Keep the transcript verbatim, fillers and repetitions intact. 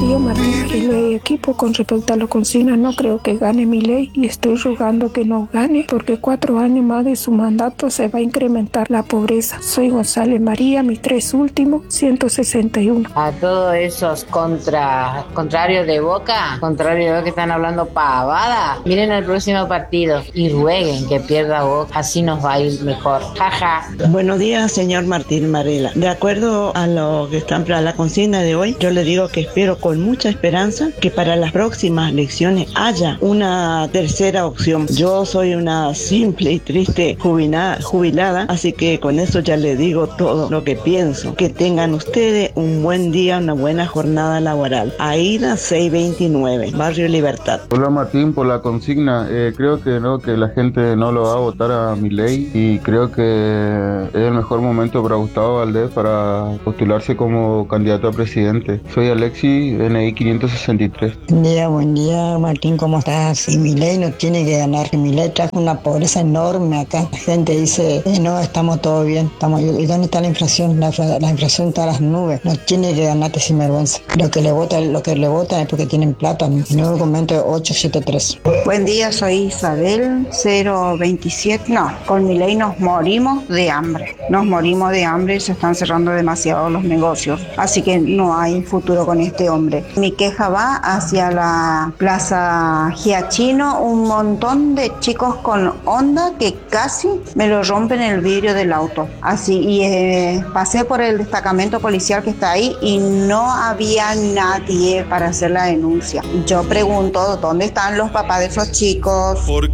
día, Martín Mariley. Equipo, con respecto a la consigna, no creo que gane Milei y estoy rogando que no gane, porque cuatro años más de su mandato se va a incrementar la pobreza. Soy González María, mis tres últimos, ciento sesenta y uno. A todos esos contra, contrarios de Boca, contrarios de Boca que están hablando pavada, miren el próximo partido y rueguen que pierda Boca, así nos va a ir mejor. Jaja. Buenos días, señor Martín Marela. De acuerdo a lo que están para la consigna de hoy, yo le digo que espero con mucha esperanza que para las próximas elecciones haya una tercera opción. Yo soy una simple y triste jubilada, jubilada, así que con eso ya le digo todo lo que pienso. Que tengan ustedes un buen día, una buena jornada laboral. Aida seiscientos veintinueve, Barrio Libertad. Hola Martín, por la consigna, eh, creo que no, que la gente no lo va a votar a Milei y creo que es el mejor momento para Gustavo Valdés para postularse como candidato a presidente. Soy Alexi, N I quinientos sesenta y tres. Buen día, buen día Martín, ¿cómo estás? Y Milei no tiene que ganar, que Milei trajo una pobreza enorme acá. La gente dice, eh, no, estamos todo bien. Estamos... ¿Y dónde está la inflación? La, la inflación está a las nubes. No tiene que ganarte sin vergüenza. Lo que le vota, lo que le vota es porque tienen plata. Mi nuevo documento es ocho setenta y tres. Buen día, soy Isabel, cero veintisiete. No, con Milei nos morimos de hambre. Nos morimos de hambre y se están cerrando demasiado los negocios. Así que no hay futuro con este hombre. Mi queja va hacia la Plaza Giachino, un montón de chicos con Honda que casi me lo rompen el vidrio del auto. Así, y eh, pasé por el destacamento policial que está ahí y no había nadie para hacer la denuncia. Yo pregunto, ¿dónde están los papás de esos chicos?